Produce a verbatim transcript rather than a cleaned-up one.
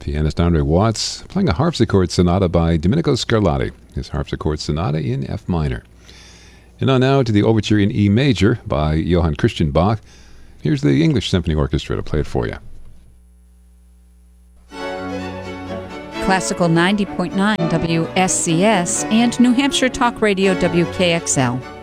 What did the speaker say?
pianist Andre Watts playing a harpsichord sonata by Domenico Scarlatti, his harpsichord sonata in F minor. And on now to the overture in E major by Johann Christian Bach. Here's the English Symphony Orchestra to play it for you. Classical ninety point nine W S C S and New Hampshire Talk Radio W K X L.